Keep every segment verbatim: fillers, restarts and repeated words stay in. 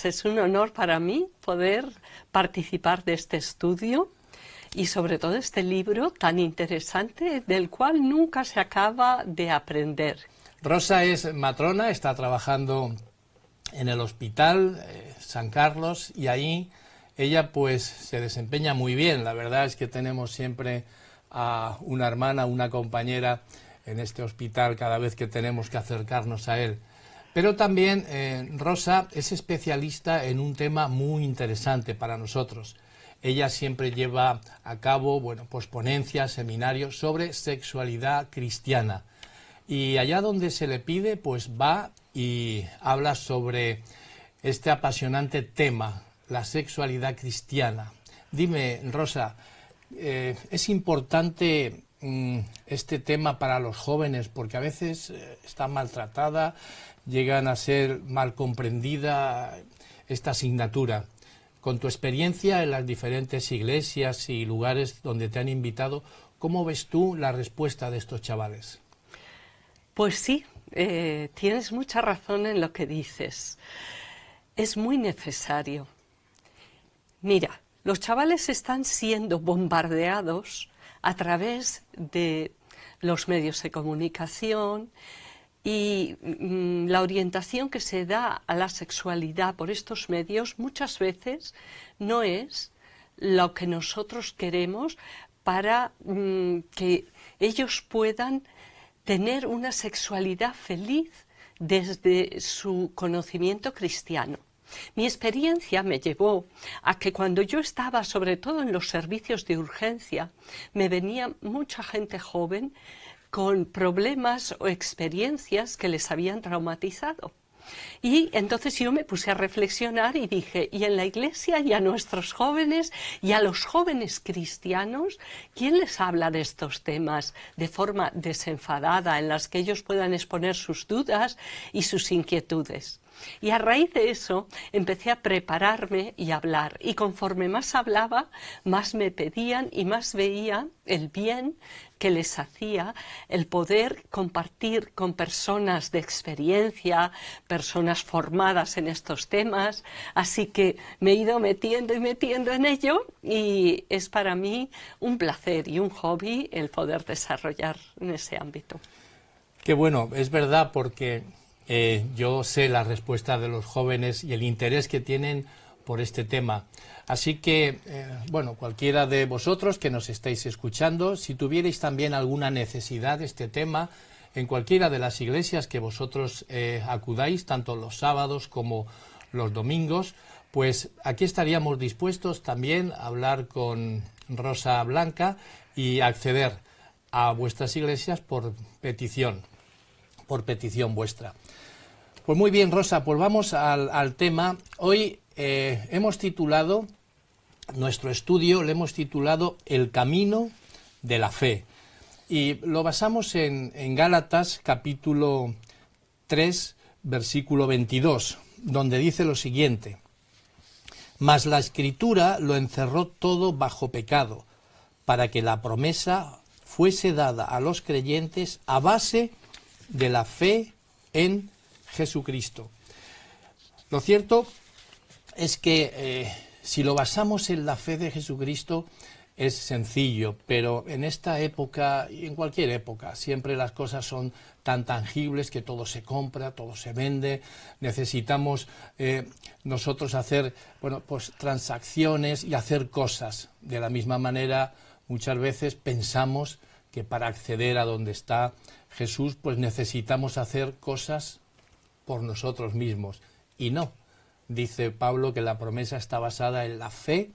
gracias. Es un honor para mí poder participar de este estudio y sobre todo este libro tan interesante del cual nunca se acaba de aprender. Rosa es matrona, está trabajando en el hospital eh, San Carlos y ahí ella pues se desempeña muy bien. La verdad es que tenemos siempre a una hermana, una compañera en este hospital cada vez que tenemos que acercarnos a él. Pero también eh, Rosa es especialista en un tema muy interesante para nosotros. Ella siempre lleva a cabo, bueno, pues ponencias, seminarios sobre sexualidad cristiana. Y allá donde se le pide, pues va y habla sobre este apasionante tema, la sexualidad cristiana. Dime, Rosa, eh, ¿es importante mm, este tema para los jóvenes? Porque a veces eh, está maltratada, llegan a ser mal comprendida esta asignatura. Con tu experiencia en las diferentes iglesias y lugares donde te han invitado, ¿cómo ves tú la respuesta de estos chavales? Pues sí, eh, tienes mucha razón en lo que dices. Es muy necesario. Mira, los chavales están siendo bombardeados a través de los medios de comunicación y mm, la orientación que se da a la sexualidad por estos medios muchas veces no es lo que nosotros queremos para mm, que ellos puedan tener una sexualidad feliz desde su conocimiento cristiano. Mi experiencia me llevó a que cuando yo estaba, sobre todo en los servicios de urgencia, me venía mucha gente joven con problemas o experiencias que les habían traumatizado. Y entonces yo me puse a reflexionar y dije, y en la iglesia y a nuestros jóvenes y a los jóvenes cristianos, ¿quién les habla de estos temas de forma desenfadada, en las que ellos puedan exponer sus dudas y sus inquietudes? Y a raíz de eso empecé a prepararme y a hablar, y conforme más hablaba, más me pedían y más veía el bien que les hacía el poder compartir con personas de experiencia, personas formadas en estos temas. Así que me he ido metiendo y metiendo en ello, y es para mí un placer y un hobby el poder desarrollar en ese ámbito. Qué bueno, es verdad, porque Eh, yo sé la respuesta de los jóvenes y el interés que tienen por este tema. Así que, eh, bueno, cualquiera de vosotros que nos estáis escuchando, si tuvierais también alguna necesidad de este tema, en cualquiera de las iglesias que vosotros eh, acudáis, tanto los sábados como los domingos, pues aquí estaríamos dispuestos también a hablar con Rosa Blanca y acceder a vuestras iglesias por petición. por petición vuestra. Pues muy bien, Rosa, pues vamos al, al tema. Hoy eh, hemos titulado, nuestro estudio, le hemos titulado El camino de la fe. Y lo basamos en, en Gálatas capítulo tres, versículo veintidós, donde dice lo siguiente: Mas la Escritura lo encerró todo bajo pecado, para que la promesa fuese dada a los creyentes a base de la fe en Jesucristo. Lo cierto es que eh, si lo basamos en la fe de Jesucristo es sencillo, pero en esta época y en cualquier época siempre las cosas son tan tangibles que todo se compra, todo se vende. Necesitamos eh, nosotros hacer, bueno, pues transacciones y hacer cosas. De la misma manera, muchas veces pensamos que para acceder a donde está Jesús, pues necesitamos hacer cosas por nosotros mismos. Y no, dice Pablo que la promesa está basada en la fe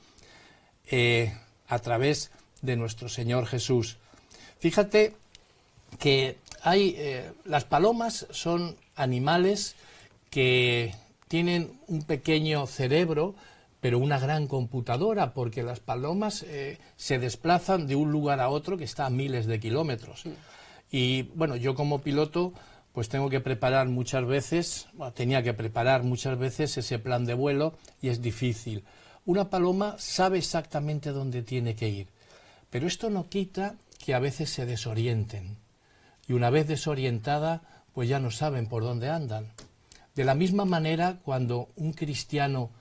eh, a través de nuestro Señor Jesús. Fíjate que hay, eh, las palomas son animales que tienen un pequeño cerebro, pero una gran computadora, porque las palomas eh, se desplazan de un lugar a otro que está a miles de kilómetros. Sí. Y bueno, yo como piloto pues tengo que preparar muchas veces, bueno, tenía que preparar muchas veces ese plan de vuelo y es difícil. Una paloma sabe exactamente dónde tiene que ir, pero esto no quita que a veces se desorienten. Y una vez desorientada, pues ya no saben por dónde andan. De la misma manera, cuando un cristiano